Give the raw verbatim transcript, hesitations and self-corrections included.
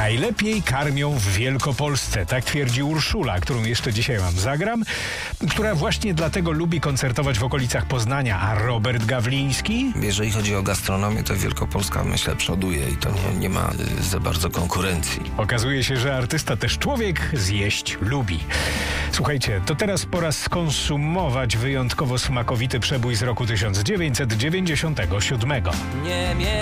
Najlepiej karmią w Wielkopolsce, tak twierdzi Urszula, którą jeszcze dzisiaj wam zagram, która właśnie dlatego lubi koncertować w okolicach Poznania, a Robert Gawliński? Jeżeli chodzi o gastronomię, to Wielkopolska, myślę, przoduje i to nie, nie ma y, za bardzo konkurencji. Okazuje się, że artysta też człowiek, zjeść lubi. Słuchajcie, to teraz pora skonsumować wyjątkowo smakowity przebój z roku tysiąc dziewięćset dziewięćdziesiątego siódmego. Nie